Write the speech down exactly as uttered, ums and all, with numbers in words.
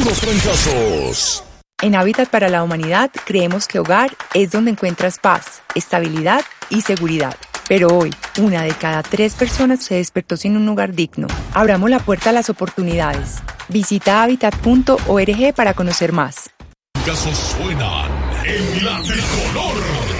los trancazos. En Hábitat para la Humanidad creemos que hogar es donde encuentras paz, estabilidad y seguridad. Pero hoy, una de cada tres personas se despertó sin un hogar digno. Abramos la puerta a las oportunidades. Visita hábitat punto org para conocer más. Los trancazos suenan en la tricolor.